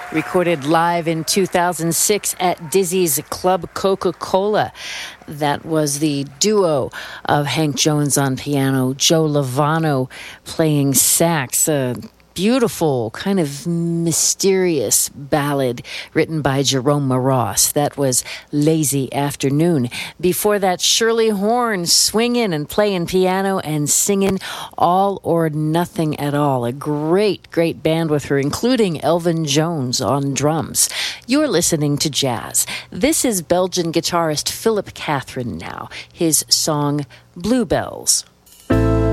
recorded live in 2006 at Dizzy's Club Coca-Cola. That was the duo of Hank Jones on piano, Joe Lovano playing sax. Beautiful, kind of mysterious ballad written by Jerome Moross. That was Lazy Afternoon. Before that, Shirley Horn swinging and playing piano and singing All or Nothing at All. A great, great band with her, including Elvin Jones on drums. You're listening to jazz. This is Belgian guitarist Philip Catherine now. His song Bluebells.